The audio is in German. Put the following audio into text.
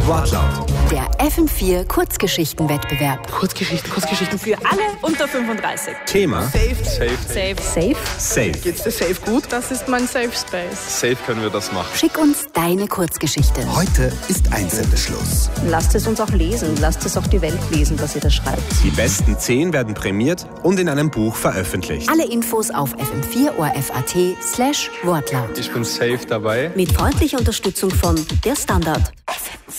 Wortlaut. Der FM4 Kurzgeschichtenwettbewerb. Kurzgeschichten für alle unter 35. Thema Safe. Geht's dir safe gut? Das ist mein Safe Space. Safe können wir das machen. Schick uns deine Kurzgeschichte. Heute ist Einsendeschluss. Lasst es uns auch lesen, lasst es auch die Welt lesen, was ihr da schreibt. Die besten 10 werden prämiert und in einem Buch veröffentlicht. Alle Infos auf fm4orf.at/Wortlaut. Ich bin safe dabei. Mit freundlicher Unterstützung von Der Standard.